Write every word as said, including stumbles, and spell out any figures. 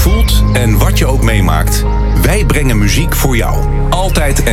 voelt en wat je ook meemaakt. Wij brengen muziek voor jou. Altijd en